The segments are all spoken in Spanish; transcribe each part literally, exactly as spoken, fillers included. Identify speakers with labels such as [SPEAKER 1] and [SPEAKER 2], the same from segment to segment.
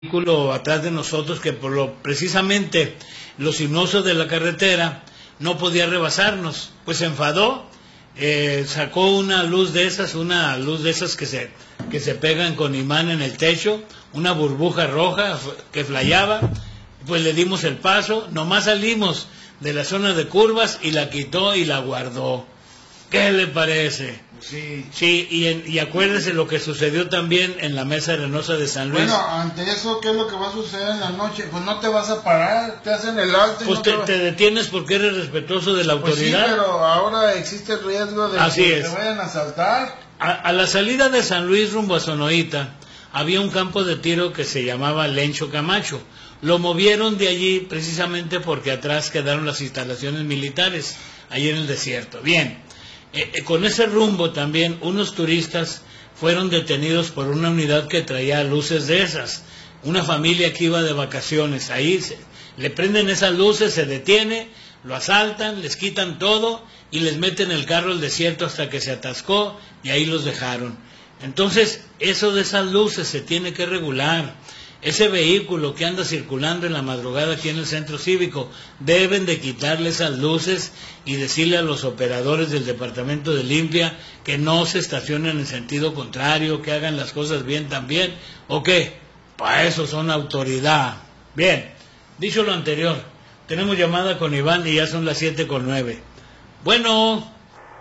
[SPEAKER 1] vehículo atrás de nosotros que por lo precisamente los sinuosos de la carretera no podía rebasarnos, pues se enfadó, eh, sacó una luz de esas, una luz de esas que se que se pegan con imán en el techo, una burbuja roja que flayaba, pues le dimos el paso, nomás salimos de la zona de curvas y la quitó y la guardó. ¿Qué le parece?
[SPEAKER 2] Sí.
[SPEAKER 1] Sí, y, en, y acuérdese lo que sucedió también en la Mesa Arenosa de San Luis.
[SPEAKER 2] Bueno, ante eso, ¿qué es lo que va a suceder en la noche? Pues no te vas a parar, te hacen el alto y
[SPEAKER 1] Pues
[SPEAKER 2] no
[SPEAKER 1] te,
[SPEAKER 2] te, va...
[SPEAKER 1] te detienes porque eres respetuoso de la autoridad.
[SPEAKER 2] Pues sí, pero ahora existe el riesgo de
[SPEAKER 1] Así
[SPEAKER 2] que
[SPEAKER 1] es.
[SPEAKER 2] te vayan a asaltar.
[SPEAKER 1] A, a la salida de San Luis rumbo a Sonoita había un campo de tiro que se llamaba Lencho Camacho. Lo movieron de allí precisamente porque atrás quedaron las instalaciones militares, allí en el desierto. Bien, eh, eh, con ese rumbo también unos turistas fueron detenidos por una unidad que traía luces de esas. Una familia que iba de vacaciones, ahí se, le prenden esas luces, se detiene, lo asaltan, les quitan todo y les meten el carro al desierto hasta que se atascó y ahí los dejaron. Entonces, eso de esas luces se tiene que regular. Ese vehículo que anda circulando en la madrugada aquí en el centro cívico, deben de quitarle esas luces y decirle a los operadores del departamento de limpia que no se estacionen en sentido contrario, que hagan las cosas bien también, ¿o qué? Para eso son autoridad. Bien, dicho lo anterior, tenemos llamada con Iván y ya son las siete con nueve. Bueno...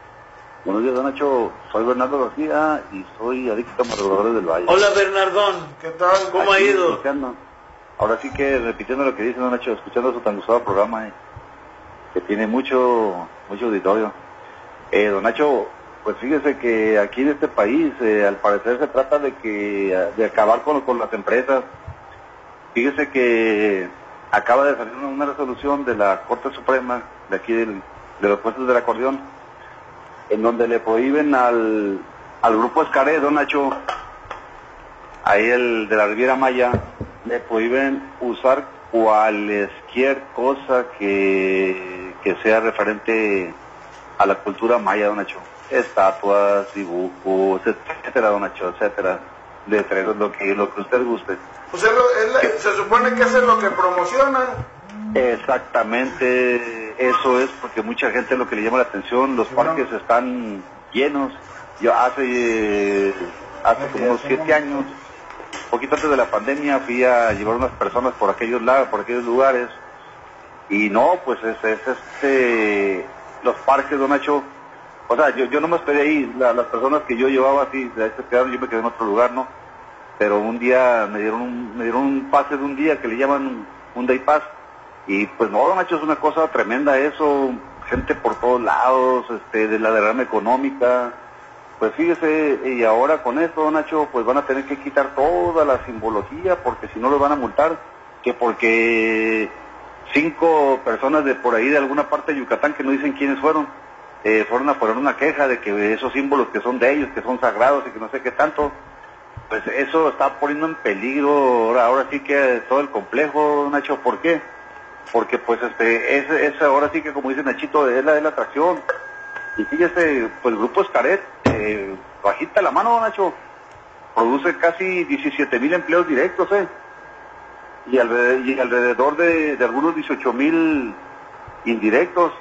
[SPEAKER 3] Buenos días, don Nacho. Soy Bernardo García y soy adicto a Madrugadores del Valle.
[SPEAKER 1] Hola, Bernardón.
[SPEAKER 2] ¿Qué tal?
[SPEAKER 1] ¿Cómo
[SPEAKER 3] Aquí,
[SPEAKER 1] ha ido?
[SPEAKER 3] Escuchando. Ahora sí que, repitiendo lo que dice don Nacho, escuchando su tan gustado programa, eh, que tiene mucho mucho auditorio. Eh, don Nacho, pues fíjese que aquí en este país, eh, al parecer se trata de que de acabar con, con las empresas. Fíjese que acaba de salir una resolución de la Corte Suprema, de aquí del, de los jueces del acordeón, en donde le prohíben al, al grupo Escaré, don Nacho, ahí el de la Riviera Maya, le prohíben usar cualquier cosa que, que sea referente a la cultura maya, don Nacho. Estatuas, dibujos, etcétera, don Nacho, etcétera. Letreros, lo que, lo que usted guste.
[SPEAKER 2] Pues es lo, es la, se supone que eso es lo que promocionan.
[SPEAKER 3] Exactamente, eso es porque mucha gente lo que le llama la atención, los parques están llenos. Yo hace hace como unos siete años, poquito antes de la pandemia, fui a llevar unas personas por aquellos lados, por aquellos lugares, y no, pues es, es este, los parques, don Nacho, o sea, yo, yo no me esperé ahí, la, las personas que yo llevaba así, de ahí se quedaron, yo me quedé en otro lugar, ¿no? Pero un día me dieron un, me dieron un pase de un día que le llaman un, un day pass. Y pues no, don Nacho, es una cosa tremenda eso, gente por todos lados, este, de la derrama económica. Pues fíjese, y ahora con esto, don Nacho, pues van a tener que quitar toda la simbología, porque si no los van a multar, que porque cinco personas de por ahí de alguna parte de Yucatán, que no dicen quiénes fueron, eh, fueron a poner una queja de que esos símbolos que son de ellos, que son sagrados y que no sé qué tanto, pues eso está poniendo en peligro ahora, ahora sí que todo el complejo, don Nacho. ¿Por qué? Porque pues este es, es ahora sí que, como dice Nachito, es la de la atracción. Y fíjese, pues el grupo Escaret, eh, bajita la mano, don Nacho, produce casi diecisiete mil empleos directos, eh y alrededor, y alrededor de, de algunos dieciocho mil indirectos.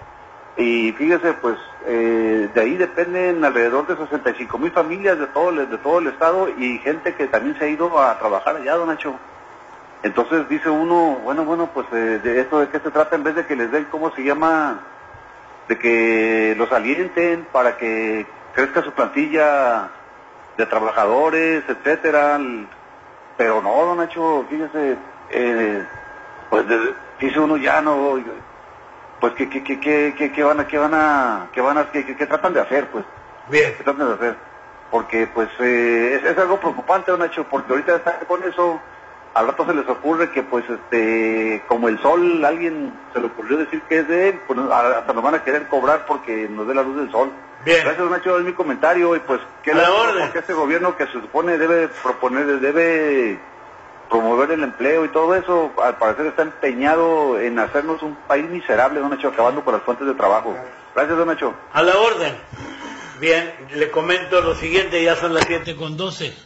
[SPEAKER 3] Y fíjese, pues eh, de ahí dependen alrededor de sesenta y cinco mil familias de todo, el, de todo el estado, y gente que también se ha ido a trabajar allá, don Nacho. Entonces dice uno, bueno, bueno, pues eh, de esto de qué se trata, en vez de que les den, ¿cómo se llama?, de que los alienten para que crezca su plantilla de trabajadores, etcétera. Pero no, don Nacho, fíjese, eh, pues de, dice uno ya no, pues que que que que que van a que van a que van a que, que, que tratan de hacer, pues.
[SPEAKER 1] Bien.
[SPEAKER 3] ¿Qué tratan de hacer? Porque pues eh, es, es algo preocupante, don Nacho, porque ahorita está con eso. Al rato se les ocurre que pues este, como el sol, alguien se le ocurrió decir que es de él, pues hasta nos van a querer cobrar porque nos dé la luz del sol.
[SPEAKER 1] Bien.
[SPEAKER 3] Gracias, don Nacho, es mi comentario, y pues qué
[SPEAKER 1] la
[SPEAKER 3] lástima,
[SPEAKER 1] orden.
[SPEAKER 3] porque este gobierno que se supone debe proponer, debe promover el empleo y todo eso, al parecer está empeñado en hacernos un país miserable, don Nacho, acabando con las fuentes de trabajo. Gracias, don Nacho.
[SPEAKER 1] A la orden. Bien, le comento lo siguiente, ya son las siete con doce.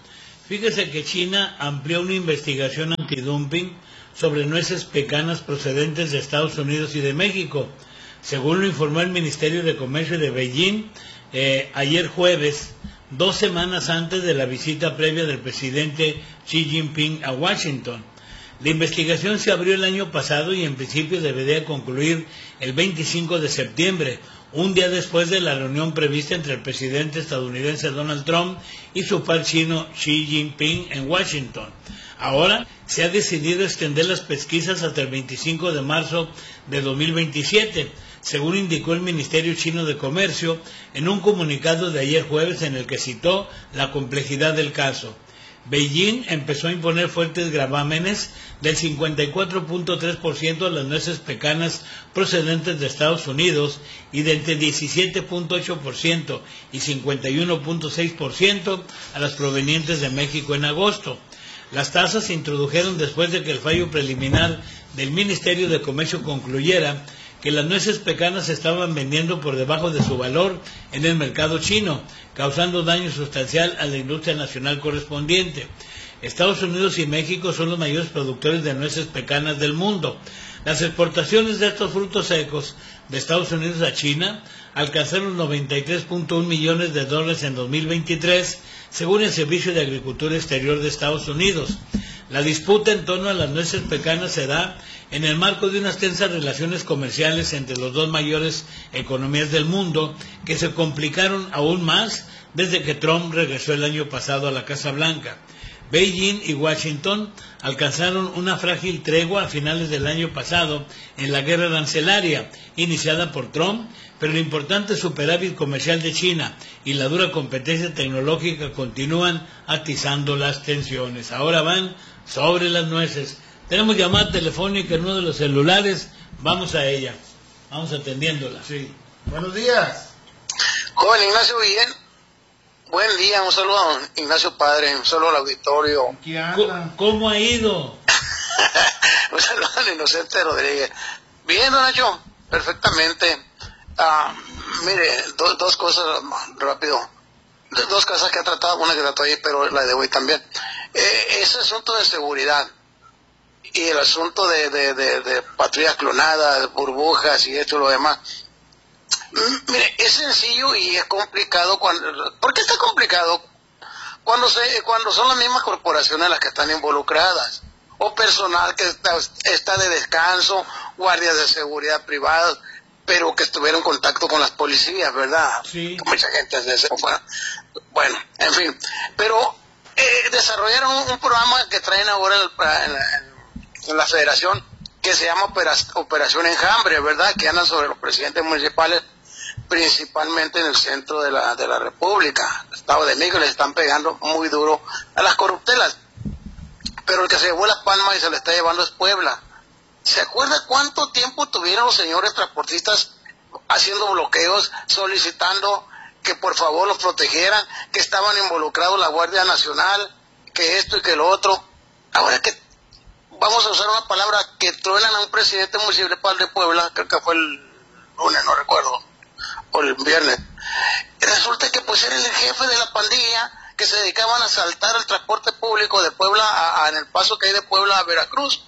[SPEAKER 1] Fíjese que China amplió una investigación antidumping sobre nueces pecanas procedentes de Estados Unidos y de México. Según lo informó el Ministerio de Comercio de Beijing, eh, ayer jueves, dos semanas antes de la visita previa del presidente Xi Jinping a Washington. La investigación se abrió el año pasado y en principio debería concluir el veinticinco de septiembre, un día después de la reunión prevista entre el presidente estadounidense Donald Trump y su par chino Xi Jinping en Washington. Ahora se ha decidido extender las pesquisas hasta el veinticinco de marzo de dos mil veintisiete, según indicó el Ministerio Chino de Comercio en un comunicado de ayer jueves en el que citó la complejidad del caso. Beijing empezó a imponer fuertes gravámenes del cincuenta y cuatro punto tres por ciento a las nueces pecanas procedentes de Estados Unidos y de entre diecisiete punto ocho por ciento y cincuenta y uno punto seis por ciento a las provenientes de México en agosto. Las tasas se introdujeron después de que el fallo preliminar del Ministerio de Comercio concluyera que las nueces pecanas se estaban vendiendo por debajo de su valor en el mercado chino, causando daño sustancial a la industria nacional correspondiente. Estados Unidos y México son los mayores productores de nueces pecanas del mundo. Las exportaciones de estos frutos secos de Estados Unidos a China alcanzaron noventa y tres punto uno millones de dólares en dos mil veintitrés, según el Servicio de Agricultura Exterior de Estados Unidos. La disputa en torno a las nueces pecanas se da en el marco de unas tensas relaciones comerciales entre las dos mayores economías del mundo, que se complicaron aún más desde que Trump regresó el año pasado a la Casa Blanca. Beijing y Washington alcanzaron una frágil tregua a finales del año pasado en la guerra arancelaria iniciada por Trump, pero el importante superávit comercial de China y la dura competencia tecnológica continúan atizando las tensiones. Ahora van sobre las nueces. Tenemos llamada telefónica en uno de los celulares, vamos a ella, vamos atendiéndola.
[SPEAKER 2] Sí. Buenos días.
[SPEAKER 4] Joven Ignacio Guillén, buen día, un saludo a Ignacio Padre, un saludo al auditorio.
[SPEAKER 2] ¿Qué anda?
[SPEAKER 1] ¿Cómo ha ido?
[SPEAKER 4] Un saludo al Inocente Rodríguez. Bien, don Nacho, perfectamente. Ah, mire, do, dos cosas rápido. Dos cosas que ha tratado, una que trató ahí, pero la de hoy también. Eh, ese asunto de seguridad y el asunto de, de, de, de patrullas clonadas, burbujas y esto y lo demás. Mire, es sencillo y es complicado. Cuando, ¿por qué está complicado? Cuando, se, cuando son las mismas corporaciones las que están involucradas, o personal que está, está de descanso, guardias de seguridad privados, pero que estuvieron en contacto con las policías, ¿verdad?
[SPEAKER 1] Sí.
[SPEAKER 4] Mucha gente se, se fue. Bueno, en fin. Pero eh, desarrollaron un, un programa que traen ahora en la, en la federación, que se llama Operación Enjambre, ¿verdad? Que andan sobre los presidentes municipales, principalmente en el centro de la, de la República. El Estado de México les están pegando muy duro a las corruptelas. Pero el que se llevó la palma y se le está llevando es Puebla. ¿Se acuerda cuánto tiempo tuvieron los señores transportistas haciendo bloqueos, solicitando que por favor los protegieran, que estaban involucrados la Guardia Nacional, que esto y que lo otro? Ahora que vamos a usar una palabra, que truenan a un presidente municipal de Puebla, creo que fue el lunes, no recuerdo, o el viernes. Resulta que pues era el jefe de la pandilla que se dedicaban a asaltar el transporte público de Puebla a, a, en el paso que hay de Puebla a Veracruz.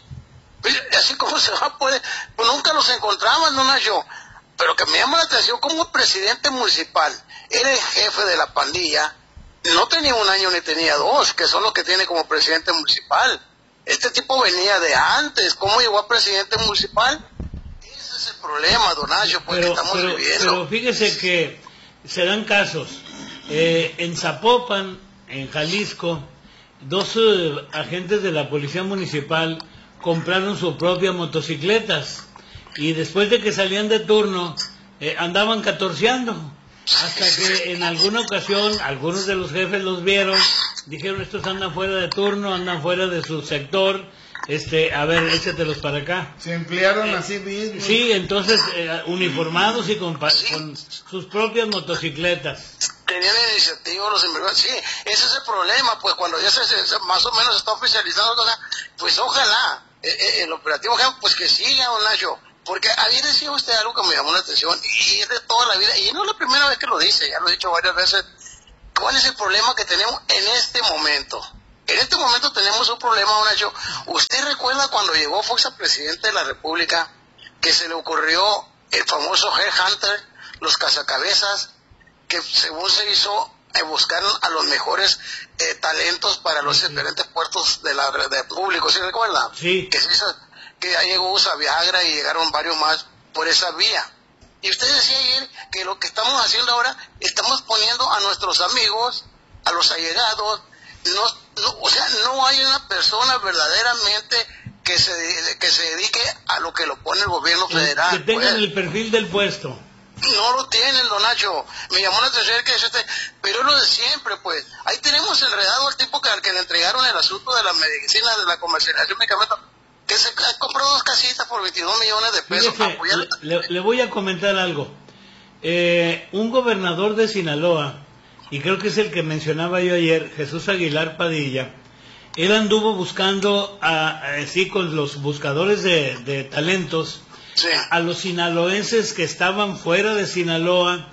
[SPEAKER 4] Así como se va, pues, pues nunca los encontraban, no Nacho. Pero que me llama la atención, como el presidente municipal era el jefe de la pandilla, no tenía un año ni tenía dos, que son los que tiene como presidente municipal. Este tipo venía de antes. ¿Cómo llegó a presidente municipal? Ese es el problema, don Nacho, pues,
[SPEAKER 1] pero,
[SPEAKER 4] que estamos
[SPEAKER 1] pero,
[SPEAKER 4] viviendo.
[SPEAKER 1] Pero fíjese que se dan casos. Eh, en Zapopan, en Jalisco, dos uh, agentes de la policía municipal compraron sus propias motocicletas y después de que salían de turno eh, andaban catorceando, hasta que en alguna ocasión algunos de los jefes los vieron, dijeron: estos andan fuera de turno, andan fuera de su sector, este, a ver, échatelos para acá.
[SPEAKER 2] Se emplearon
[SPEAKER 1] eh,
[SPEAKER 2] así mismo.
[SPEAKER 1] Sí, entonces eh, uniformados y con, con sus propias motocicletas.
[SPEAKER 4] Tenían iniciativa los inversionistas. Sí, ese es el problema, pues cuando ya se, se más o menos está oficializando, pues ojalá eh, eh, el operativo, pues que siga, don Nacho, porque había decidido usted algo que me llamó la atención, y es de toda la vida, y no es la primera vez que lo dice, ya lo he dicho varias veces. ¿Cuál es el problema que tenemos en este momento? En este momento tenemos un problema, don Nacho. ¿Usted recuerda cuando llegó Fox a presidente de la República que se le ocurrió el famoso Headhunter, los cazacabezas, que según se hizo, eh, buscaron a los mejores eh, talentos para los sí, diferentes puertos de la de público, ¿sí recuerda?
[SPEAKER 1] Sí.
[SPEAKER 4] Que, se hizo, que ya llegó Usa Viagra y llegaron varios más por esa vía. Y usted decía ayer que lo que estamos haciendo ahora, estamos poniendo a nuestros amigos, a los allegados, no, no, o sea, no hay una persona verdaderamente que se que se dedique a lo que lo pone el gobierno federal.
[SPEAKER 1] Que tengan
[SPEAKER 4] pues.
[SPEAKER 1] el perfil del puesto.
[SPEAKER 4] No lo tienen, don Nacho. Me llamó la atención que dice usted, pero es lo de siempre, pues. Ahí tenemos enredado al tipo que, al que le entregaron el asunto de la medicina, de la comercialización de medicamentos, que se compró dos casitas por veintidós millones de pesos.
[SPEAKER 1] Fíjese, le, le voy a comentar algo. Eh, un gobernador de Sinaloa, y creo que es el que mencionaba yo ayer, Jesús Aguilar Padilla, él anduvo buscando, a, así con los buscadores de, de talentos, sí, a los sinaloenses que estaban fuera de Sinaloa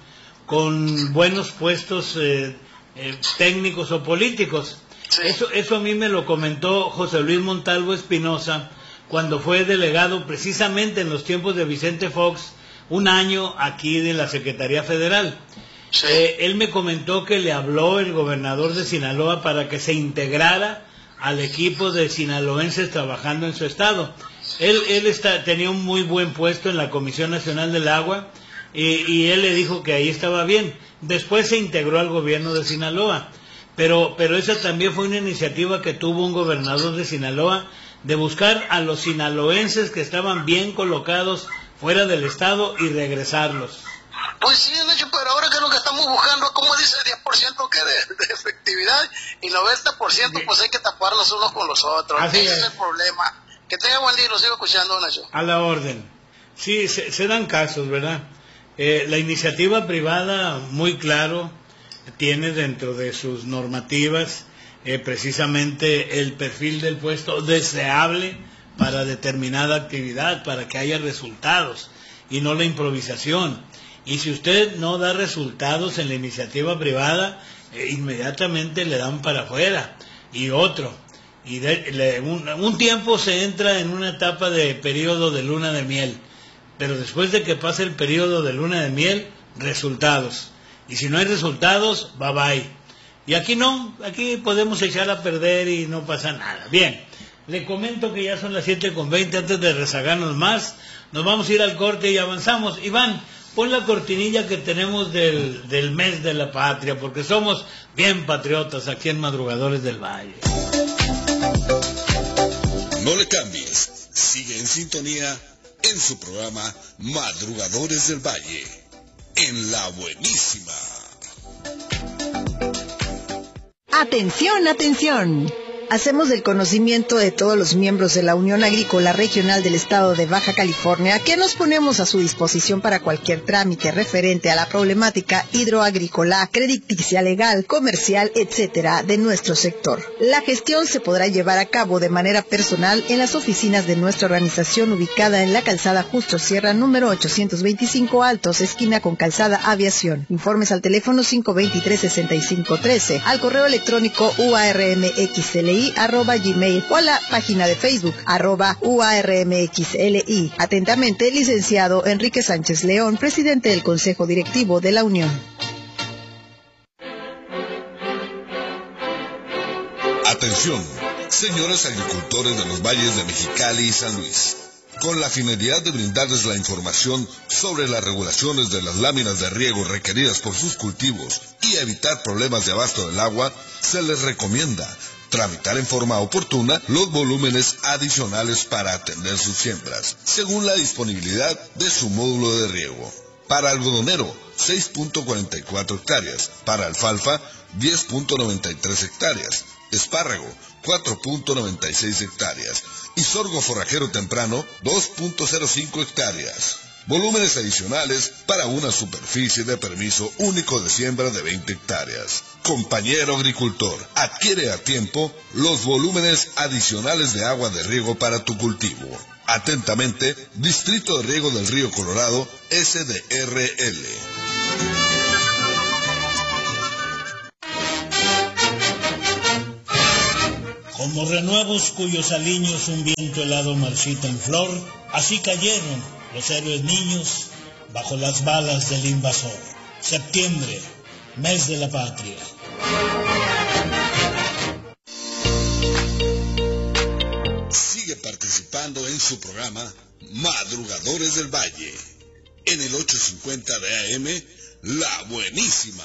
[SPEAKER 1] con buenos puestos eh, eh, técnicos o políticos. Sí. Eso, eso a mí me lo comentó José Luis Montalvo Espinosa cuando fue delegado precisamente en los tiempos de Vicente Fox, un año aquí de la Secretaría Federal. Sí. Eh, él me comentó que le habló el gobernador de Sinaloa para que se integrara al equipo de sinaloenses trabajando en su estado. Él, él está, tenía un muy buen puesto en la Comisión Nacional del Agua y, y él le dijo que ahí estaba bien. Después se integró al gobierno de Sinaloa, pero, pero esa también fue una iniciativa que tuvo un gobernador de Sinaloa de buscar a los sinaloenses que estaban bien colocados fuera del estado y regresarlos.
[SPEAKER 4] Pues sí, de hecho, pero ahora que es lo que estamos buscando, como dice, diez por ciento que de, de efectividad y noventa por ciento pues hay que taparlos unos con los otros. Así Ese es. es el problema. Que tenga buen día, lo sigo escuchando, Nacho.
[SPEAKER 1] A la orden. Sí, se, se dan casos, ¿verdad? Eh, la iniciativa privada, muy claro, tiene dentro de sus normativas eh, precisamente el perfil del puesto deseable para determinada actividad, para que haya resultados y no la improvisación. Y si usted no da resultados en la iniciativa privada, eh, inmediatamente le dan para afuera. Y otro, y de, le, un, un tiempo se entra en una etapa de periodo de luna de miel, pero después de que pase el periodo de luna de miel, resultados. Y si no hay resultados, bye bye. Y aquí no, aquí podemos echar a perder y no pasa nada. Bien, le comento que ya son las siete con veinte, antes de rezagarnos más, nos vamos a ir al corte y avanzamos. Iván, pon la cortinilla que tenemos del, del mes de la patria, porque somos bien patriotas aquí en Madrugadores del Valle.
[SPEAKER 5] No le cambies, sigue en sintonía en su programa Madrugadores del Valle, en La Buenísima.
[SPEAKER 6] Atención, atención. Hacemos del conocimiento de todos los miembros de la Unión Agrícola Regional del Estado de Baja California que nos ponemos a su disposición para cualquier trámite referente a la problemática hidroagrícola, crediticia, legal, comercial, etcétera, de nuestro sector. La gestión se podrá llevar a cabo de manera personal en las oficinas de nuestra organización ubicada en la calzada Justo Sierra número ochocientos veinticinco Altos, esquina con calzada Aviación. Informes al teléfono cinco veintitrés, sesenta y cinco trece, al correo electrónico uarmxli arroba gmail o a la página de Facebook arroba uarmxli. Atentamente, licenciado Enrique Sánchez León, presidente del Consejo Directivo de la Unión.
[SPEAKER 5] Atención, señores agricultores de los valles de Mexicali y San Luis. Con la finalidad de brindarles la información sobre las regulaciones de las láminas de riego requeridas por sus cultivos y evitar problemas de abasto del agua, se les recomienda tramitar en forma oportuna los volúmenes adicionales para atender sus siembras, según la disponibilidad de su módulo de riego. Para algodonero, seis punto cuarenta y cuatro hectáreas. Para alfalfa, diez punto noventa y tres hectáreas. Espárrago, cuatro punto noventa y seis hectáreas. Y sorgo forrajero temprano, dos punto cero cinco hectáreas. Volúmenes adicionales para una superficie de permiso único de siembra de veinte hectáreas. Compañero agricultor, adquiere a tiempo los volúmenes adicionales de agua de riego para tu cultivo. Atentamente, Distrito de Riego del Río Colorado, S D R L.
[SPEAKER 1] Como renuevos cuyos aliños un viento helado marchita en flor, así cayeron los héroes niños bajo las balas del invasor. Septiembre, mes de la patria.
[SPEAKER 5] Sigue participando en su programa Madrugadores del Valle, en el ochocientos cincuenta de A M, La Buenísima.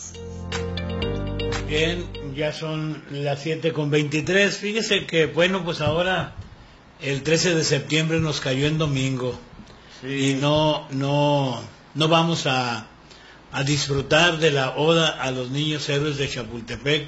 [SPEAKER 1] Bien, ya son las siete con veintitrés. Fíjese que, bueno, pues ahora el trece de septiembre nos cayó en domingo. Sí. Y no, no, no vamos a, a disfrutar de la oda a los niños héroes de Chapultepec,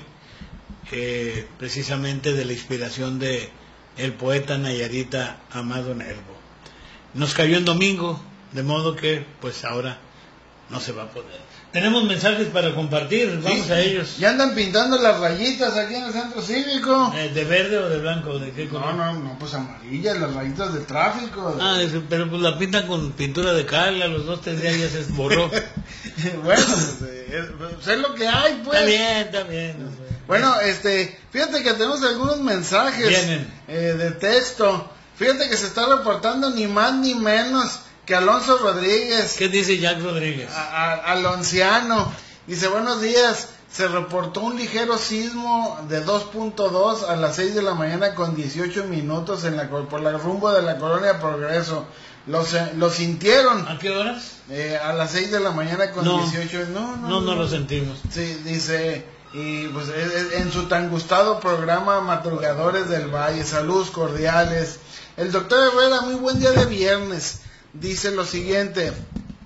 [SPEAKER 1] eh, precisamente de la inspiración de el poeta nayarita Amado Nervo. Nos cayó en domingo, de modo que, pues ahora no se va a poder. Tenemos mensajes para compartir, vamos sí, a ellos.
[SPEAKER 2] Ya andan pintando las rayitas aquí en el centro cívico.
[SPEAKER 1] Eh, ¿De verde o de blanco? ¿De qué color?
[SPEAKER 2] No, no, no, pues amarillas, las rayitas de tráfico.
[SPEAKER 1] Ah, eso, pero pues la pintan con pintura de cal, a los dos tres días ya se borró.
[SPEAKER 2] Bueno, pues, eh, pues es lo que hay, pues.
[SPEAKER 1] Está bien, está bien. No sé.
[SPEAKER 2] Bueno, este, fíjate que tenemos algunos mensajes eh, de texto. Fíjate que se está reportando ni más ni menos que Alonso Rodríguez.
[SPEAKER 1] ¿Qué dice Jack Rodríguez?
[SPEAKER 2] A, a, alonciano. Dice, buenos días, se reportó un ligero sismo de dos punto dos a las seis de la mañana con dieciocho minutos en la, por la rumbo de la colonia Progreso. ¿Lo, lo sintieron?
[SPEAKER 1] ¿A qué horas?
[SPEAKER 2] Eh, a las seis de la mañana con
[SPEAKER 1] no,
[SPEAKER 2] dieciocho. No, no,
[SPEAKER 1] no, no, no lo sentimos.
[SPEAKER 2] Sí, dice, y pues en su tan gustado programa Madrugadores del Valle, saludos cordiales. El doctor Herrera, muy buen día de viernes. Dice lo siguiente,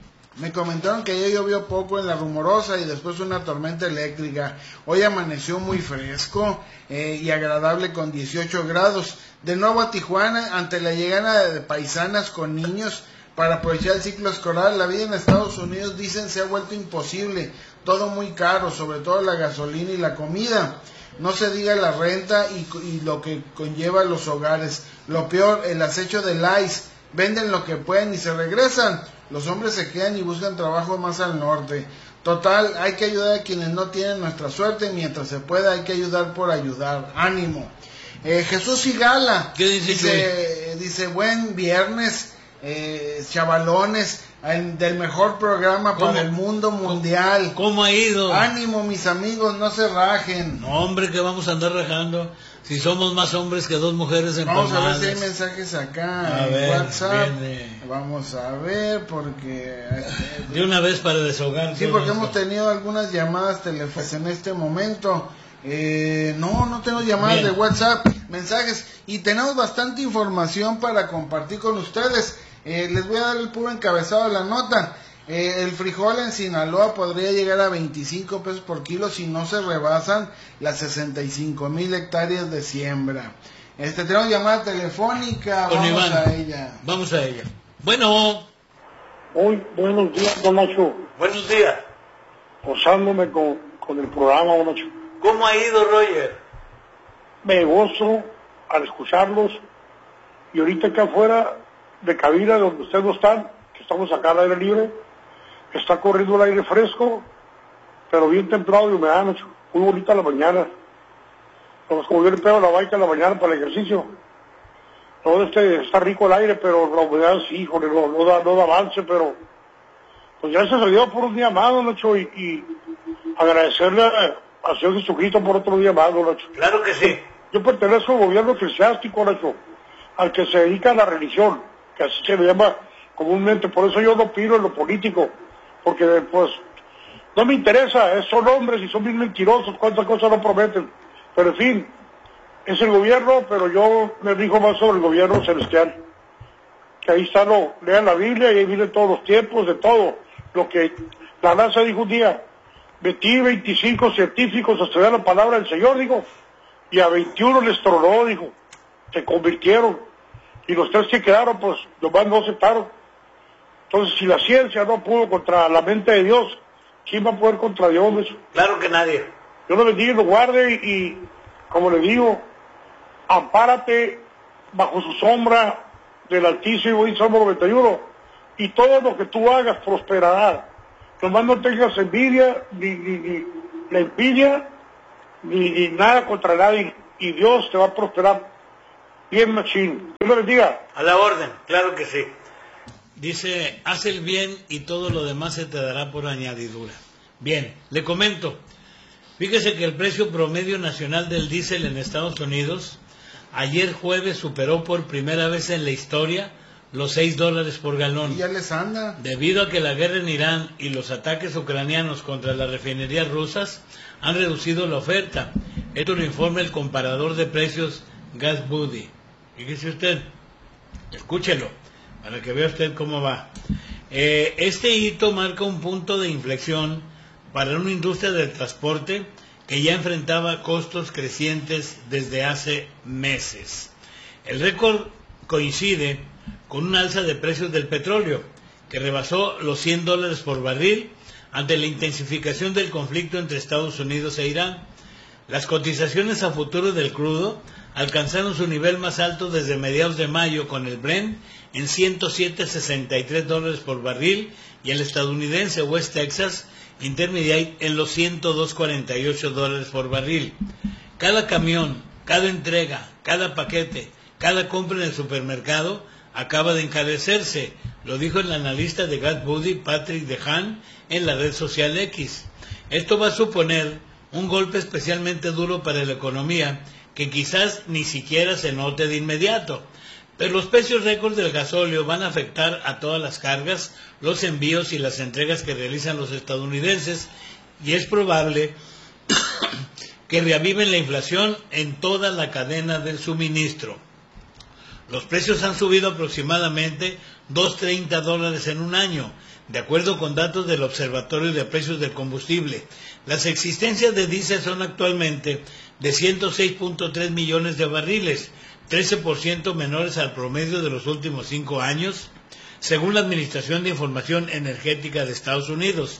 [SPEAKER 2] me comentaron que ayer llovió poco en la Rumorosa y después una tormenta eléctrica. Hoy amaneció muy fresco eh, y agradable con dieciocho grados. De nuevo a Tijuana, ante la llegada de paisanas con niños para aprovechar el ciclo escolar. La vida en Estados Unidos, dicen, se ha vuelto imposible. Todo muy caro, sobre todo la gasolina y la comida. No se diga la renta y, y lo que conlleva los hogares. Lo peor, el acecho del ICE. Venden lo que pueden y se regresan. Los hombres se quedan y buscan trabajo más al norte. Total, hay que ayudar a quienes no tienen nuestra suerte. Mientras se pueda, hay que ayudar por ayudar. Ánimo. Eh, Jesús Sigala.
[SPEAKER 1] ¿Qué dice?
[SPEAKER 2] Dice, dice buen viernes, eh, chavalones, el, del mejor programa
[SPEAKER 1] ¿Cómo?
[SPEAKER 2] Para el mundo mundial.
[SPEAKER 1] ¿Cómo ha ido?
[SPEAKER 2] Ánimo, mis amigos, no se rajen.
[SPEAKER 1] No, hombre, que vamos a andar rajando. Si somos más hombres que dos mujeres empalmadas.
[SPEAKER 2] Vamos a ver si hay mensajes acá
[SPEAKER 1] a
[SPEAKER 2] en
[SPEAKER 1] ver,
[SPEAKER 2] WhatsApp.
[SPEAKER 1] Viene.
[SPEAKER 2] Vamos a ver, porque...
[SPEAKER 1] De una vez para deshogar.
[SPEAKER 2] Sí, porque hemos tenido algunas llamadas telefónicas en este momento. Eh, no, no tengo llamadas Bien. de WhatsApp, mensajes. Y tenemos bastante información para compartir con ustedes. Eh, les voy a dar el puro encabezado de la nota. Eh, el frijol en Sinaloa podría llegar a veinticinco pesos por kilo si no se rebasan las sesenta y cinco mil hectáreas de siembra. Este, tenemos llamada telefónica,
[SPEAKER 1] con
[SPEAKER 2] vamos
[SPEAKER 1] Iván.
[SPEAKER 2] a ella.
[SPEAKER 1] Vamos a ella. Bueno.
[SPEAKER 7] Muy buenos días, don Nacho.
[SPEAKER 1] Buenos días.
[SPEAKER 7] Gozándome con, con el programa, don Nacho.
[SPEAKER 1] ¿Cómo ha ido, Roger?
[SPEAKER 7] Me gozo al escucharlos. Y ahorita acá afuera de cabina, donde ustedes no están, que estamos acá al aire libre, está corriendo el aire fresco, pero bien templado y humedad, Nacho. Muy bonita la mañana. Como, como yo le pego la baica en la mañana para el ejercicio. Todo este está rico el aire, pero la humedad sí, joder, no, no, da, no da avance, pero pues ya se salió por un día más, don Nacho, y, y agradecerle a, a Señor Jesucristo por otro día más, don Nacho.
[SPEAKER 1] Claro que sí.
[SPEAKER 7] Yo pertenezco al gobierno eclesiástico, Nacho, al que se dedica a la religión, que así se le llama comúnmente. Por eso yo no opino en lo político, porque pues no me interesa, es, son hombres y son bien mentirosos, cuántas cosas no prometen. Pero en fin, es el gobierno, pero yo me rijo más sobre el gobierno celestial. Que ahí está, lo, lean la Biblia y ahí vienen todos los tiempos de todo. Lo que la NASA dijo un día, metí veinticinco científicos a estudiar la palabra del Señor, dijo, y a veintiuno les tronó, dijo, se convirtieron. Y los tres que quedaron, pues, nomás no aceptaron. Entonces, si la ciencia no pudo contra la mente de Dios, ¿quién va a poder contra Dios?
[SPEAKER 1] Claro que nadie.
[SPEAKER 7] Dios lo bendiga y lo guarde y, y, como le digo, ampárate bajo su sombra del Altísimo, dice Salmo noventa y uno, y todo lo que tú hagas prosperará. Nomás no tengas envidia, ni, ni, ni la envidia, ni, ni nada contra nadie. y Dios te va a prosperar bien machín. Dios me bendiga.
[SPEAKER 1] A la orden, claro que sí. Dice, haz el bien y todo lo demás se te dará por añadidura. Bien, le comento. Fíjese que el precio promedio nacional del diésel en Estados Unidos ayer jueves superó por primera vez en la historia los seis dólares por galón.
[SPEAKER 2] Y ya les anda.
[SPEAKER 1] Debido a que la guerra en Irán y los ataques ucranianos contra las refinerías rusas han reducido la oferta. Esto lo informa el comparador de precios GasBuddy. Fíjese usted, escúchelo, para que vea usted cómo va. Eh, este hito marca un punto de inflexión para una industria del transporte que ya enfrentaba costos crecientes desde hace meses. El récord coincide con un alza de precios del petróleo, que rebasó los cien dólares por barril ante la intensificación del conflicto entre Estados Unidos e Irán. Las cotizaciones a futuro del crudo alcanzaron su nivel más alto desde mediados de mayo con el Brent en ciento siete punto sesenta y tres dólares por barril y el estadounidense West Texas Intermediate en los ciento dos punto cuarenta y ocho dólares por barril. Cada camión, cada entrega, cada paquete, cada compra en el supermercado acaba de encarecerse, lo dijo el analista de GasBuddy Patrick DeHaan en la red social X. Esto va a suponer un golpe especialmente duro para la economía que quizás ni siquiera se note de inmediato, pero los precios récord del gasóleo van a afectar a todas las cargas, los envíos y las entregas que realizan los estadounidenses y es probable que reaviven la inflación en toda la cadena del suministro. Los precios han subido aproximadamente dos punto treinta dólares en un año, de acuerdo con datos del Observatorio de Precios del Combustible. Las existencias de diésel son actualmente de ciento seis punto tres millones de barriles, trece por ciento menores al promedio de los últimos cinco años, según la Administración de Información Energética de Estados Unidos.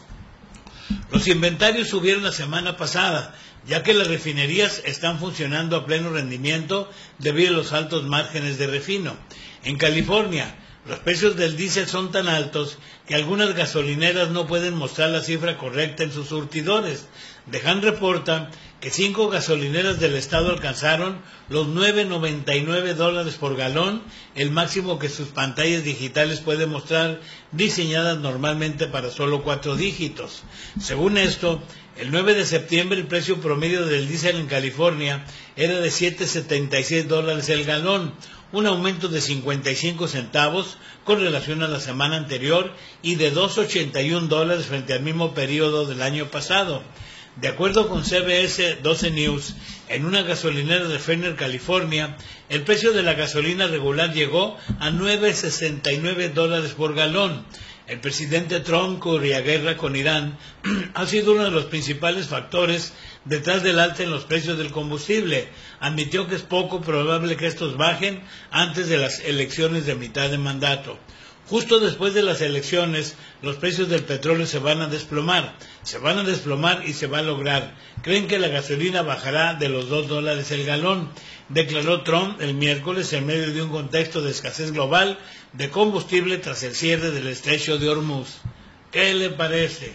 [SPEAKER 1] Los inventarios subieron la semana pasada, ya que las refinerías están funcionando a pleno rendimiento debido a los altos márgenes de refino. En California, los precios del diésel son tan altos que algunas gasolineras no pueden mostrar la cifra correcta en sus surtidores. DeHaan reporta que cinco gasolineras del estado alcanzaron los nueve punto noventa y nueve dólares por galón, el máximo que sus pantallas digitales pueden mostrar, diseñadas normalmente para solo cuatro dígitos. Según esto, el nueve de septiembre el precio promedio del diésel en California era de siete punto setenta y seis dólares el galón, un aumento de cincuenta y cinco centavos con relación a la semana anterior y de dos punto ochenta y un dólares frente al mismo periodo del año pasado. De acuerdo con C B S doce News, en una gasolinera de Fenner, California, el precio de la gasolina regular llegó a nueve punto sesenta y nueve dólares por galón. El presidente Trump, cuya guerra con Irán ha sido uno de los principales factores detrás del alza en los precios del combustible, admitió que es poco probable que estos bajen antes de las elecciones de mitad de mandato. Justo después de las elecciones, los precios del petróleo se van a desplomar, se van a desplomar y se va a lograr. Creen que la gasolina bajará de los dos dólares el galón, declaró Trump el miércoles en medio de un contexto de escasez global de combustible tras el cierre del estrecho de Hormuz. ¿Qué le parece?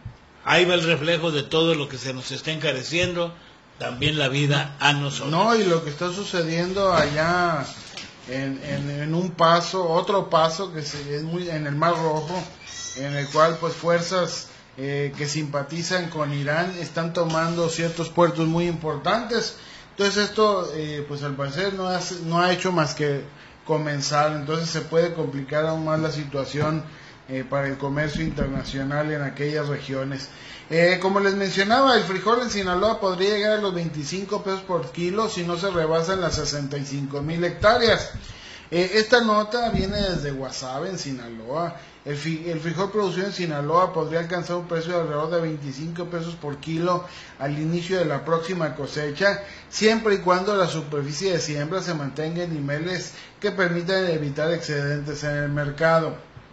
[SPEAKER 1] Ahí va el reflejo de todo lo que se nos está encareciendo, también la vida a nosotros.
[SPEAKER 2] No, y lo que está sucediendo allá en, en, en un paso, otro paso que se, es muy en el Mar Rojo, en el cual pues fuerzas eh, que simpatizan con Irán están tomando ciertos puertos muy importantes. Entonces esto eh, pues al parecer no, hace, no ha hecho más que comenzar, entonces se puede complicar aún más la situación eh, para el comercio internacional en aquellas regiones. Eh, como les mencionaba, el frijol en Sinaloa podría llegar a los veinticinco pesos por kilo si no se rebasan las sesenta y cinco mil hectáreas. Eh, esta nota viene desde Guasave, en Sinaloa. El, fi, el frijol producido en Sinaloa podría alcanzar un precio de alrededor de veinticinco pesos por kilo al inicio de la próxima cosecha, siempre y cuando la superficie de siembra se mantenga en niveles que permitan evitar excedentes en el mercado.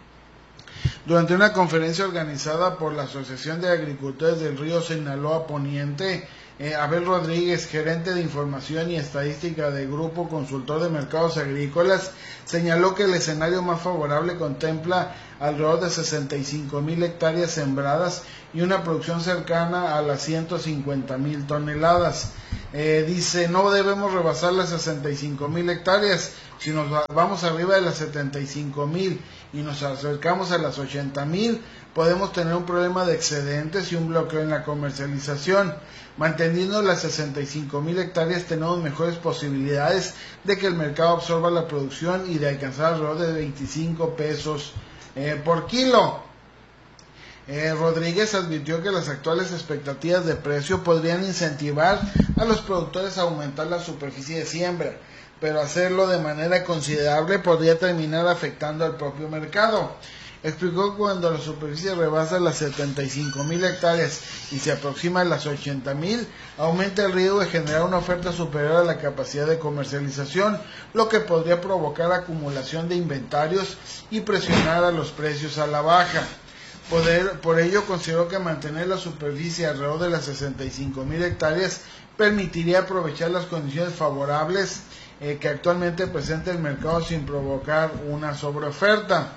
[SPEAKER 2] Durante una conferencia organizada por la Asociación de Agricultores del Río Sinaloa Poniente, Eh, Abel Rodríguez, gerente de información y estadística de Grupo Consultor de Mercados Agrícolas, señaló que el escenario más favorable contempla alrededor de sesenta y cinco mil hectáreas sembradas y una producción cercana a las ciento cincuenta mil toneladas. Eh, dice, no debemos rebasar las sesenta y cinco mil hectáreas. Si nos vamos arriba de las setenta y cinco mil y nos acercamos a las ochenta mil, podemos tener un problema de excedentes y un bloqueo en la comercialización. Manteniendo las sesenta y cinco mil hectáreas tenemos mejores posibilidades de que el mercado absorba la producción y de alcanzar alrededor de veinticinco pesos eh, por kilo. Eh, Rodríguez advirtió que las actuales expectativas de precio podrían incentivar a los productores a aumentar la superficie de siembra, pero hacerlo de manera considerable podría terminar afectando al propio mercado. Explicó que cuando la superficie rebasa las setenta y cinco mil hectáreas y se aproxima a las ochenta mil, aumenta el riesgo de generar una oferta superior a la capacidad de comercialización, lo que podría provocar acumulación de inventarios y presionar a los precios a la baja. Poder, por ello consideró que mantener la superficie alrededor de las sesenta y cinco mil hectáreas permitiría aprovechar las condiciones favorables eh, que actualmente presenta el mercado sin provocar una sobreoferta.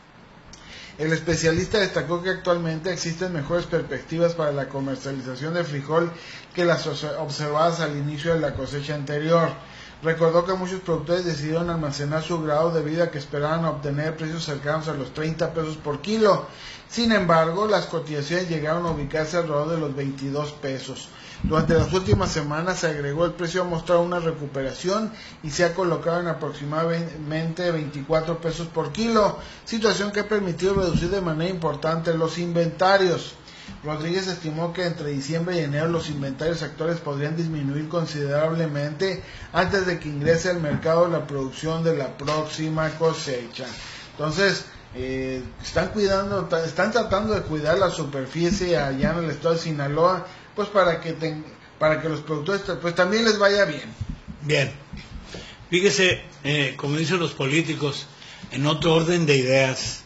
[SPEAKER 2] El especialista destacó que actualmente existen mejores perspectivas para la comercialización de frijol que las observadas al inicio de la cosecha anterior. Recordó que muchos productores decidieron almacenar su grado debido a que esperaban obtener precios cercanos a los treinta pesos por kilo. Sin embargo, las cotizaciones llegaron a ubicarse alrededor de los veintidós pesos. Durante las últimas semanas se agregó el precio a mostrar una recuperación y se ha colocado en aproximadamente veinticuatro pesos por kilo, situación que ha permitido reducir de manera importante los inventarios. Rodríguez estimó que entre diciembre y enero los inventarios actuales podrían disminuir considerablemente antes de que ingrese al mercado la producción de la próxima cosecha. Entonces, eh, están cuidando, están tratando de cuidar la superficie allá en el estado de Sinaloa, pues para que ten, para que los productores pues también les vaya bien.
[SPEAKER 1] Bien, fíjese, eh, como dicen los políticos, en otro orden de ideas,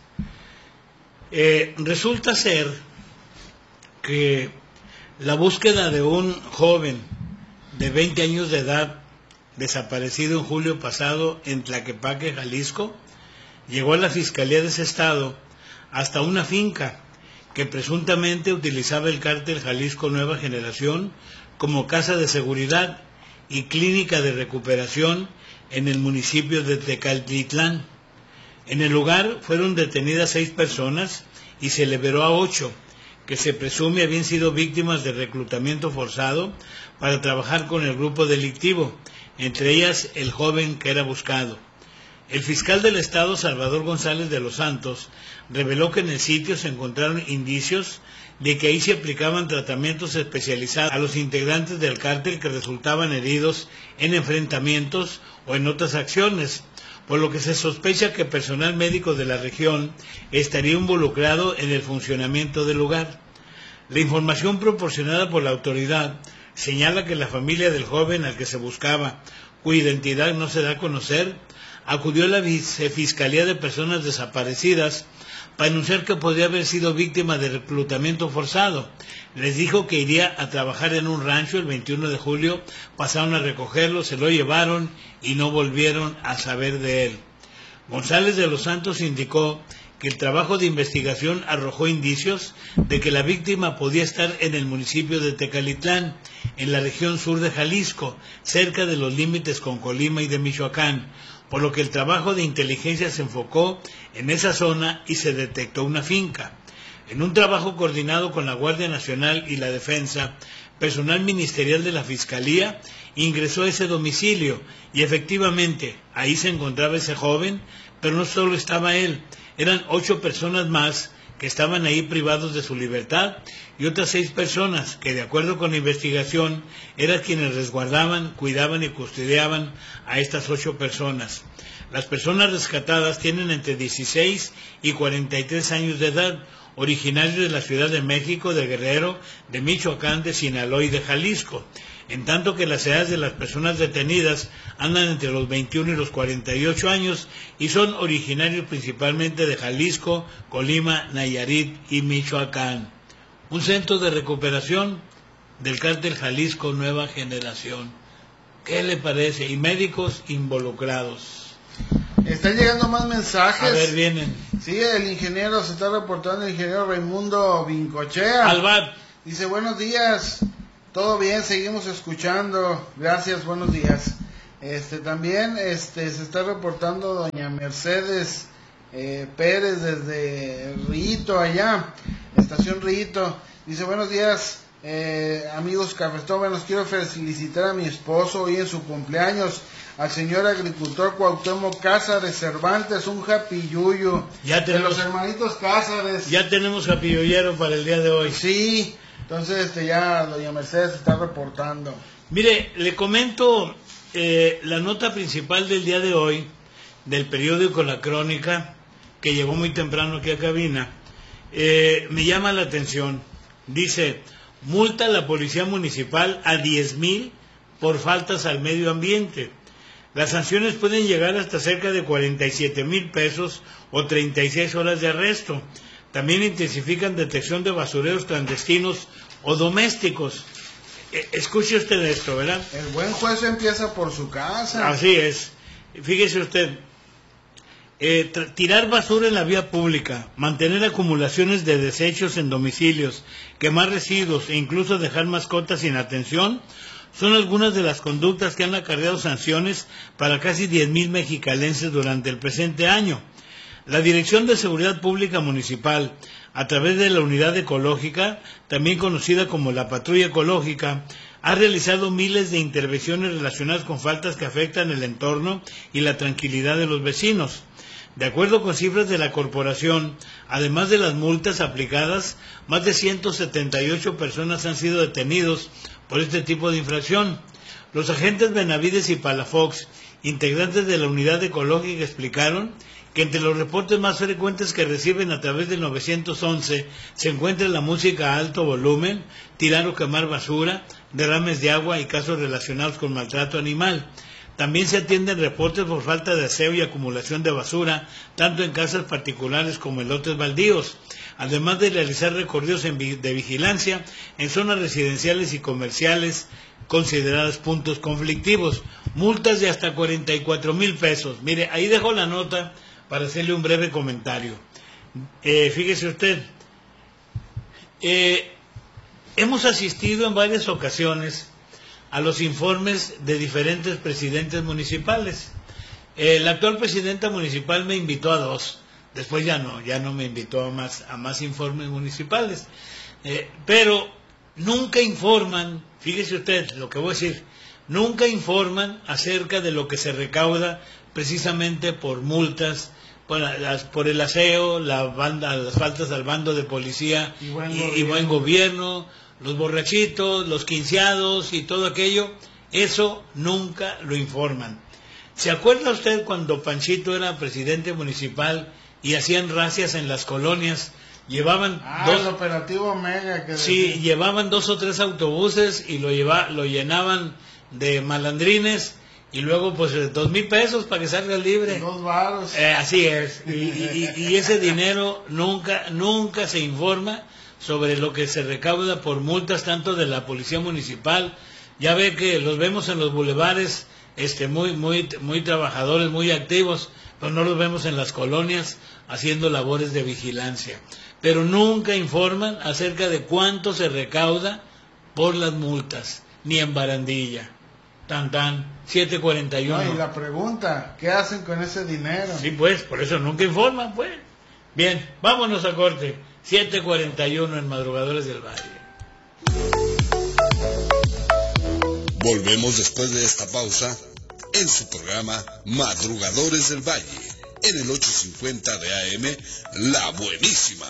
[SPEAKER 1] eh, resulta ser que la búsqueda de un joven de veinte años de edad desaparecido en julio pasado en Tlaquepaque, Jalisco, llegó a la fiscalía de ese estado hasta una finca que presuntamente utilizaba el cártel Jalisco Nueva Generación como casa de seguridad y clínica de recuperación en el municipio de Tecaltitlán. En el lugar fueron detenidas seis personas y se liberó a ocho, que se presume habían sido víctimas de reclutamiento forzado para trabajar con el grupo delictivo, entre ellas el joven que era buscado. El fiscal del estado, Salvador González de los Santos, reveló que en el sitio se encontraron indicios de que ahí se aplicaban tratamientos especializados a los integrantes del cártel que resultaban heridos en enfrentamientos o en otras acciones, por lo que se sospecha que personal médico de la región estaría involucrado en el funcionamiento del lugar. La información proporcionada por la autoridad señala que la familia del joven al que se buscaba, cuya identidad no se da a conocer, acudió a la Fiscalía de Personas Desaparecidas para anunciar que podría haber sido víctima de reclutamiento forzado. Les dijo que iría a trabajar en un rancho el veintiuno de julio, pasaron a recogerlo, se lo llevaron y no volvieron a saber de él. González de los Santos indicó que el trabajo de investigación arrojó indicios de que la víctima podía estar en el municipio de Tecalitlán, en la región sur de Jalisco, cerca de los límites con Colima y de Michoacán, por lo que el trabajo de inteligencia se enfocó en esa zona y se detectó una finca. En un trabajo coordinado con la Guardia Nacional y la Defensa, personal ministerial de la Fiscalía ingresó a ese domicilio y efectivamente ahí se encontraba ese joven, pero no solo estaba él, eran ocho personas más que estaban ahí privados de su libertad y otras seis personas que, de acuerdo con la investigación, eran quienes resguardaban, cuidaban y custodiaban a estas ocho personas. Las personas rescatadas tienen entre dieciséis y cuarenta y tres años de edad, originarios de la Ciudad de México, de Guerrero, de Michoacán, de Sinaloa y de Jalisco, en tanto que las edades de las personas detenidas andan entre los veintiuno y los cuarenta y ocho años y son originarios principalmente de Jalisco, Colima, Nayarit y Michoacán. Un centro de recuperación del cártel Jalisco Nueva Generación. ¿Qué le parece? Y médicos involucrados.
[SPEAKER 2] Están llegando más mensajes.
[SPEAKER 1] A ver, vienen.
[SPEAKER 2] Sí, el ingeniero, se está reportando el ingeniero Raimundo Vincochea.
[SPEAKER 1] Albat.
[SPEAKER 2] Dice, buenos días, todo bien, seguimos escuchando, gracias, buenos días. Este también este se está reportando doña Mercedes eh, Pérez desde Rito, allá, estación Rito. Dice, buenos días, eh, amigos cafetómanos, quiero felicitar a mi esposo hoy en su cumpleaños, al señor agricultor Cuauhtémoc Cázares Cervantes, un japiyuyo,
[SPEAKER 1] ya tenemos,
[SPEAKER 2] de los hermanitos Cázares.
[SPEAKER 1] Ya tenemos japiyuyero para el día de hoy.
[SPEAKER 2] Sí, entonces este ya doña Mercedes está reportando.
[SPEAKER 1] Mire, le comento eh, la nota principal del día de hoy, del periódico La Crónica, que llegó muy temprano aquí a cabina, eh, me llama la atención. Dice, multa a la policía municipal a diez mil por faltas al medio ambiente. Las sanciones pueden llegar hasta cerca de cuarenta y siete mil pesos o treinta y seis horas de arresto. También intensifican detección de basureros clandestinos o domésticos. Eh, escuche usted esto, ¿verdad?
[SPEAKER 2] El buen juez empieza por su casa.
[SPEAKER 1] Así es. Fíjese usted, eh, tirar basura en la vía pública, mantener acumulaciones de desechos en domicilios, quemar residuos e incluso dejar mascotas sin atención, son algunas de las conductas que han acarreado sanciones para casi diez mil mexicalenses durante el presente año. La Dirección de Seguridad Pública Municipal, a través de la Unidad Ecológica, también conocida como la Patrulla Ecológica, ha realizado miles de intervenciones relacionadas con faltas que afectan el entorno y la tranquilidad de los vecinos. De acuerdo con cifras de la corporación, además de las multas aplicadas, más de ciento setenta y ocho personas han sido detenidos por este tipo de infracción. Los agentes Benavides y Palafox, integrantes de la Unidad Ecológica, explicaron que entre los reportes más frecuentes que reciben a través del nueve once se encuentra la música a alto volumen, tirar o quemar basura, derrames de agua y casos relacionados con maltrato animal. También se atienden reportes por falta de aseo y acumulación de basura, tanto en casas particulares como en lotes baldíos, además de realizar recorridos en vi- de vigilancia en zonas residenciales y comerciales consideradas puntos conflictivos. Multas de hasta cuarenta y cuatro mil pesos. Mire, ahí dejo la nota para hacerle un breve comentario. Eh, fíjese usted, eh, hemos asistido en varias ocasiones a los informes de diferentes presidentes municipales. Eh, la actual presidenta municipal me invitó a dos, después ya no, ya no me invitó a más, a más informes municipales, eh, pero nunca informan, fíjese usted lo que voy a decir, nunca informan acerca de lo que se recauda precisamente por multas, por, las, por el aseo, la banda, las faltas al bando de policía
[SPEAKER 2] y buen,
[SPEAKER 1] y, y buen gobierno, los borrachitos, los quinceados y todo aquello. Eso nunca lo informan. ¿Se acuerda usted cuando Panchito era presidente municipal y hacían racias en las colonias? Llevaban
[SPEAKER 2] ah,
[SPEAKER 1] dos,
[SPEAKER 2] el operativo Mega que
[SPEAKER 1] sí,
[SPEAKER 2] decía.
[SPEAKER 1] llevaban dos o tres autobuses y lo lleva, lo llenaban de malandrines y luego pues dos mil pesos para que salga libre.
[SPEAKER 2] Dos varos.
[SPEAKER 1] Eh, así es. Y, y, y ese dinero nunca, nunca se informa sobre lo que se recauda por multas tanto de la policía municipal. Ya ve que los vemos en los bulevares, este, muy, muy, muy trabajadores, muy activos, pero no los vemos en las colonias haciendo labores de vigilancia. Pero nunca informan acerca de cuánto se recauda por las multas, ni en barandilla. Tan tan, siete cuarenta y uno.
[SPEAKER 2] No, y la pregunta, ¿qué hacen con ese dinero?
[SPEAKER 1] Sí, pues, por eso nunca informan, pues. Bien, vámonos a corte. siete cuarenta y uno en Madrugadores del Valle.
[SPEAKER 5] Volvemos después de esta pausa en su programa Madrugadores del Valle, en el ochocientos cincuenta de A M, La Buenísima.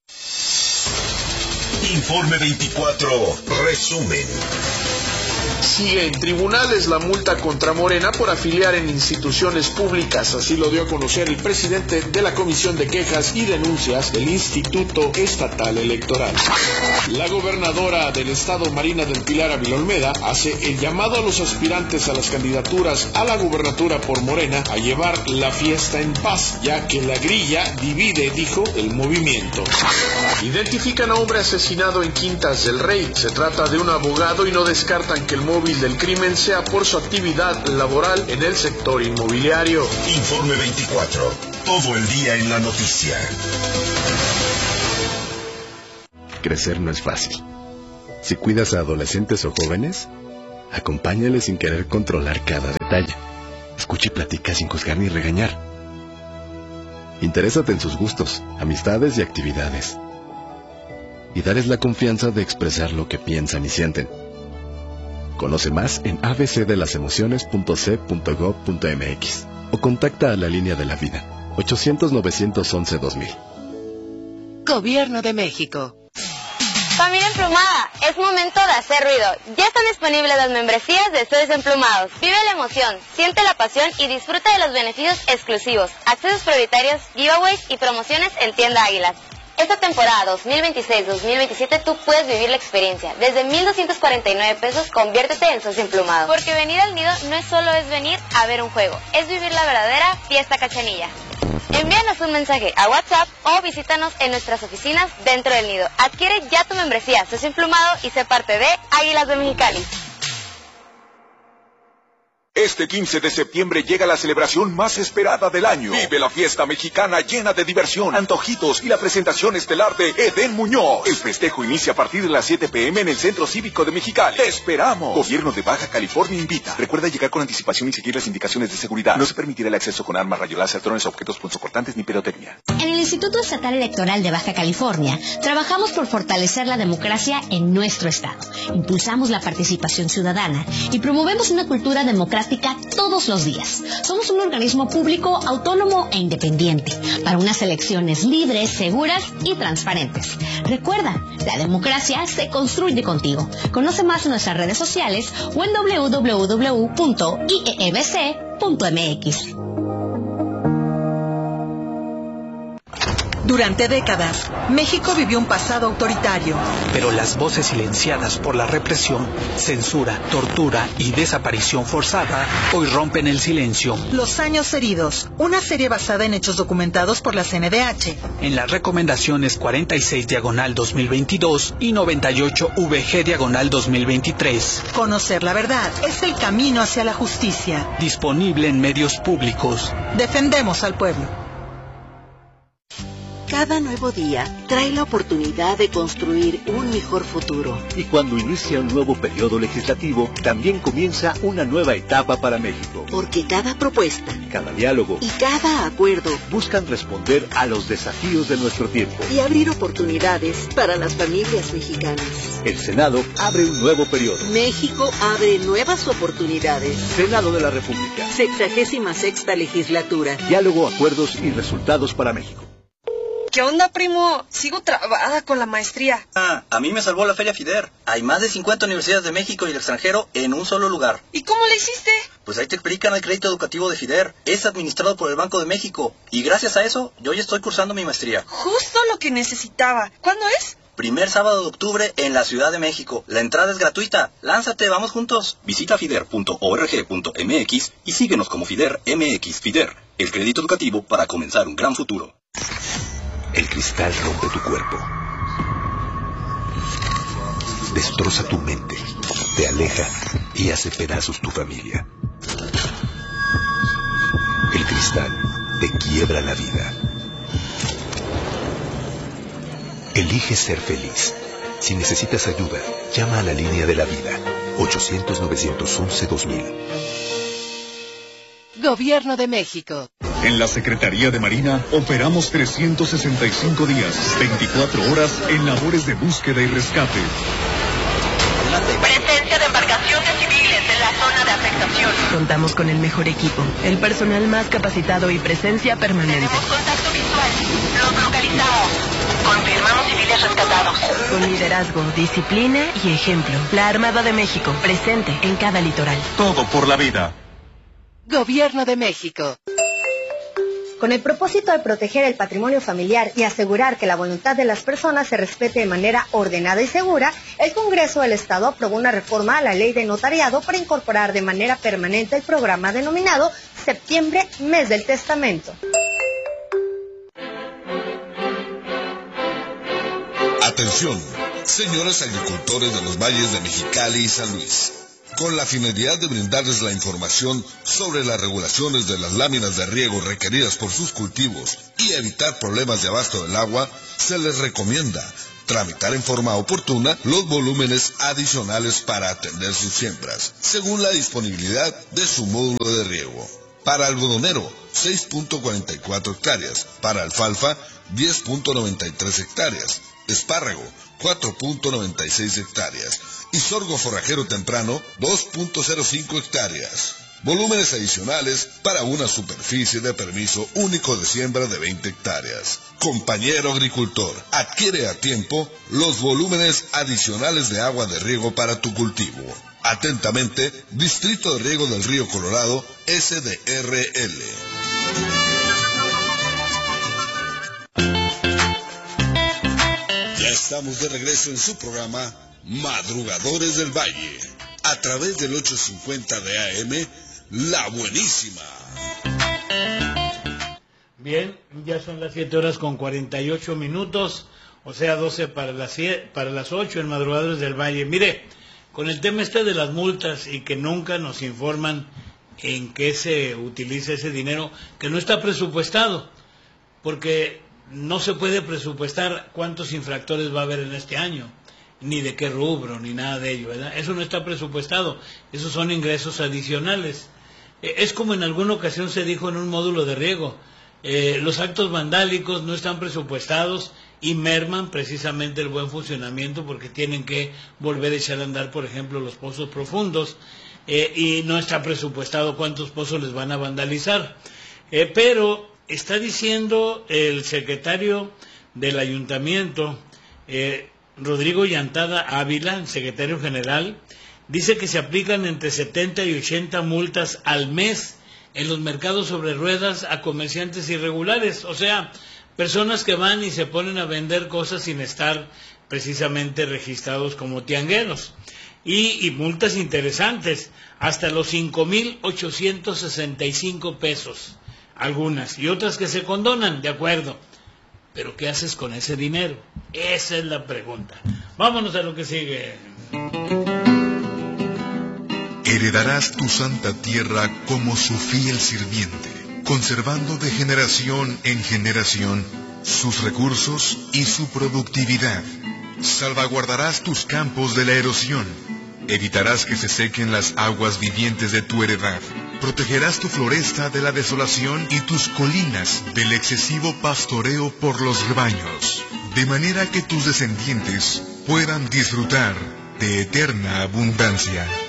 [SPEAKER 8] Informe veinticuatro, resumen. sigue en tribunales la multa contra Morena por afiliar en instituciones públicas. Así lo dio a conocer el presidente de la Comisión de Quejas y Denuncias del Instituto Estatal Electoral. La gobernadora del estado, Marina del Pilar Ávila Olmeda, hace el llamado a los aspirantes a las candidaturas a la gubernatura por Morena a llevar la fiesta en paz, ya que la grilla divide, dijo, el movimiento. Identifican a hombre asesinado en Quintas del Rey. Se trata de un abogado y no descartan que el móvil del crimen sea por su actividad laboral en el sector inmobiliario.
[SPEAKER 5] Informe veinticuatro. Todo el día en la noticia.
[SPEAKER 9] Crecer no es fácil. Si cuidas a adolescentes o jóvenes, acompáñales sin querer controlar cada detalle. Escucha y platica sin juzgar ni regañar. Interésate en sus gustos, amistades y actividades. Y darles la confianza de expresar lo que piensan y sienten. Conoce más en a b c de las emociones punto c punto gov punto m x o contacta a la línea de la vida ochocientos, novecientos once, dos mil.
[SPEAKER 10] Gobierno de México.
[SPEAKER 11] Familia Emplumada, es momento de hacer ruido. Ya están disponibles las membresías de Estudios Emplumados. Vive la emoción, siente la pasión y disfruta de los beneficios exclusivos, accesos prioritarios, giveaways y promociones en Tienda Águilas. Esta temporada dos mil veintiséis dos mil veintisiete tú puedes vivir la experiencia. Desde mil doscientos cuarenta y nueve pesos, conviértete en socio emplumado. Porque venir al nido no es solo es venir a ver un juego, es vivir la verdadera fiesta cachanilla. Envíanos un mensaje a WhatsApp o visítanos en nuestras oficinas dentro del nido. Adquiere ya tu membresía socio emplumado y sé parte de Águilas de Mexicali.
[SPEAKER 12] Este quince de septiembre llega la celebración más esperada del año. Vive la fiesta mexicana llena de diversión, antojitos y la presentación estelar de Edén Muñoz. El festejo inicia a partir de las siete pe eme en el Centro Cívico de Mexicali. ¡Te esperamos! Gobierno de Baja California invita. Recuerda llegar con anticipación y seguir las indicaciones de seguridad. No se permitirá el acceso con armas, rayos láser, drones, objetos punzocortantes ni pirotecnia.
[SPEAKER 13] En el Instituto Estatal Electoral de Baja California trabajamos por fortalecer la democracia en nuestro estado. Impulsamos la participación ciudadana y promovemos una cultura democrática todos los días. Somos un organismo público, autónomo e independiente para unas elecciones libres, seguras y transparentes. Recuerda, la democracia se construye contigo. Conoce más en nuestras redes sociales o en doble u doble u doble u punto i e e b c punto m x.
[SPEAKER 14] Durante décadas, México vivió un pasado autoritario.
[SPEAKER 15] Pero las voces silenciadas por la represión, censura, tortura y desaparición forzada hoy rompen el silencio.
[SPEAKER 14] Los años heridos, una serie basada en hechos documentados por la C N D H.
[SPEAKER 15] En las recomendaciones cuarenta y seis diagonal dos mil veintidós y noventa y ocho V G diagonal dos mil veintitrés.
[SPEAKER 14] Conocer la verdad es el camino hacia la justicia.
[SPEAKER 15] Disponible en medios públicos.
[SPEAKER 14] Defendemos al pueblo.
[SPEAKER 16] Cada nuevo día trae la oportunidad de construir un mejor futuro.
[SPEAKER 17] Y cuando inicia un nuevo periodo legislativo, también comienza una nueva etapa para México.
[SPEAKER 16] Porque cada propuesta,
[SPEAKER 17] cada diálogo
[SPEAKER 16] y cada acuerdo
[SPEAKER 17] buscan responder a los desafíos de nuestro tiempo
[SPEAKER 16] y abrir oportunidades para las familias mexicanas.
[SPEAKER 17] El Senado abre un nuevo periodo.
[SPEAKER 16] México abre nuevas oportunidades.
[SPEAKER 17] Senado de la República.
[SPEAKER 16] Sexagésima sexta legislatura.
[SPEAKER 17] Diálogo, acuerdos y resultados para México.
[SPEAKER 18] ¿Qué onda, primo? Sigo trabada con la maestría.
[SPEAKER 19] Ah, a mí me salvó la Feria FIDER. Hay más de cincuenta universidades de México y el extranjero en un solo lugar.
[SPEAKER 18] ¿Y cómo le hiciste?
[SPEAKER 19] Pues ahí te explican el crédito educativo de FIDER. Es administrado por el Banco de México. Y gracias a eso, yo ya estoy cursando mi maestría.
[SPEAKER 18] Justo lo que necesitaba. ¿Cuándo es?
[SPEAKER 19] Primer sábado de octubre en la Ciudad de México. La entrada es gratuita. Lánzate, vamos juntos. Visita fider punto org punto m x y síguenos como FIDER M X. FIDER, el crédito educativo para comenzar un gran futuro.
[SPEAKER 20] El cristal rompe tu cuerpo, destroza tu mente, te aleja y hace pedazos tu familia. El cristal te quiebra la vida. Elige ser feliz. Si necesitas ayuda, llama a la línea de la vida, ochocientos, novecientos once, dos mil.
[SPEAKER 10] Gobierno de México.
[SPEAKER 21] En la Secretaría de Marina operamos trescientos sesenta y cinco días, veinticuatro horas en labores de búsqueda y rescate.
[SPEAKER 22] Presencia de embarcaciones civiles en la zona de afectación.
[SPEAKER 23] Contamos con el mejor equipo, el personal más capacitado y presencia permanente.
[SPEAKER 22] Tenemos contacto visual. Los localizamos. Confirmamos civiles rescatados.
[SPEAKER 23] Con liderazgo, disciplina y ejemplo. La Armada de México, presente en cada litoral.
[SPEAKER 21] Todo por la vida.
[SPEAKER 10] Gobierno de México.
[SPEAKER 3] Con el propósito de proteger el patrimonio familiar y asegurar que la voluntad de las personas se respete de manera ordenada y segura, el Congreso del Estado aprobó una reforma a la Ley de Notariado para incorporar de manera permanente el programa denominado Septiembre, Mes del Testamento.
[SPEAKER 5] Atención, señores agricultores de los valles de Mexicali y San Luis. Con la finalidad de brindarles la información sobre las regulaciones de las láminas de riego requeridas por sus cultivos y evitar problemas de abasto del agua, se les recomienda tramitar en forma oportuna los volúmenes adicionales para atender sus siembras, según la disponibilidad de su módulo de riego. Para algodonero, seis punto cuarenta y cuatro hectáreas. Para alfalfa, diez punto noventa y tres hectáreas. Espárrago, cuatro punto noventa y seis hectáreas. Y sorgo forrajero temprano, dos punto cero cinco hectáreas. Volúmenes adicionales para una superficie de permiso único de siembra de veinte hectáreas. Compañero agricultor, adquiere a tiempo los volúmenes adicionales de agua de riego para tu cultivo. Atentamente, Distrito de Riego del Río Colorado, S D R L. Ya estamos de regreso en su programa Madrugadores del Valle, a través del ochocientos cincuenta de A M, La Buenísima.
[SPEAKER 1] Bien, ya son las siete horas con cuarenta y ocho minutos, o sea, doce para las, para las ocho en Madrugadores del Valle. Mire, con el tema este de las multas y que nunca nos informan en qué se utiliza ese dinero, que no está presupuestado, porque no se puede presupuestar cuántos infractores va a haber en este año, ni de qué rubro, ni nada de ello, ¿verdad? Eso no está presupuestado, esos son ingresos adicionales. Eh, es como en alguna ocasión se dijo en un módulo de riego, eh, los actos vandálicos no están presupuestados y merman precisamente el buen funcionamiento porque tienen que volver a echar a andar, por ejemplo, los pozos profundos, eh, y no está presupuestado cuántos pozos les van a vandalizar. Eh, pero está diciendo el secretario del ayuntamiento, eh, Rodrigo Llantada Ávila, secretario general, dice que se aplican entre setenta y ochenta multas al mes en los mercados sobre ruedas a comerciantes irregulares, o sea, personas que van y se ponen a vender cosas sin estar precisamente registrados como tiangueros. Y, y multas interesantes, hasta los cinco mil ochocientos sesenta y cinco pesos, algunas, y otras que se condonan, de acuerdo. Pero ¿qué haces con ese dinero? Esa es la pregunta. Vámonos a lo que sigue.
[SPEAKER 21] Heredarás tu santa tierra como su fiel sirviente, conservando de generación en generación sus recursos y su productividad. Salvaguardarás tus campos de la erosión, evitarás que se sequen las aguas vivientes de tu heredad, protegerás tu floresta de la desolación y tus colinas del excesivo pastoreo por los rebaños, de manera que tus descendientes puedan disfrutar de eterna abundancia.